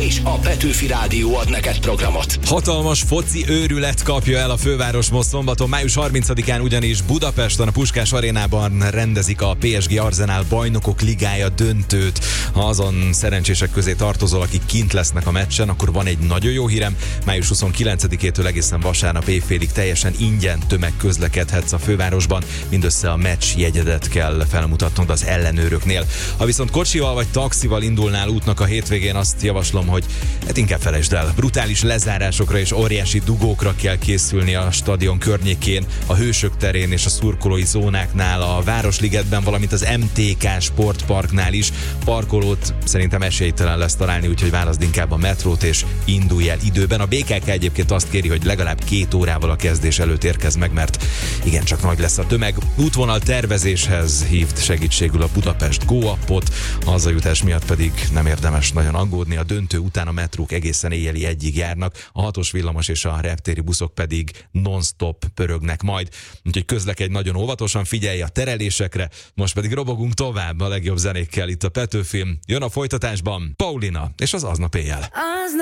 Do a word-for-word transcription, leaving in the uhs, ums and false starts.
és a Petőfi Rádió ad neked programot. Hatalmas foci őrület kapja el a főváros most szombaton, május harmincadikán, ugyanis Budapesten a Puskás Arénában rendezik a pé es gé Arsenal Bajnokok Ligája döntőt. Ha azon szerencsések közé tartozol, akik kint lesznek a meccsen, akkor van egy nagyon jó hírem. május huszonkilencedikétől egészen vasárnap éjfélig teljesen ingyen tömegközlekedhetsz a fővárosban, mindössze a meccs jegyedet kell felmutatnod az ellenőröknél. Ha viszont kocsival vagy taxival indulnál útnak a hétvégén, azt javaslom, hogy hát inkább felejtsd el. Brutális lezárásokra és óriási dugókra kell készülni a stadion környékén, a Hősök terén és a szurkolói zónáknál, a Városligetben, valamint az em té ká Sportparknál is. Parkolót szerintem esélytelen lesz találni, úgyhogy válaszd inkább a metrót és indulj el időben. A bé ká ká egyébként azt kéri, hogy legalább két órával a kezdés előtt érkezz meg, mert igencsak nagy lesz a tömeg. Útvonal tervezéshez hívt segítségül a Budapest Go appot, a hazajutás miatt pedig nem érdemes nagyon aggódni. A döntő után a metrók egészen éjjeli egyig járnak, a hatos villamos és a reptéri buszok pedig non-stop pörögnek majd. Úgyhogy közlekedj nagyon óvatosan, figyelj a terelésekre, most pedig robogunk tovább a legjobb zenékkel itt a Petőfin. Jön a folytatásban Paulina és az Aznap éjjel.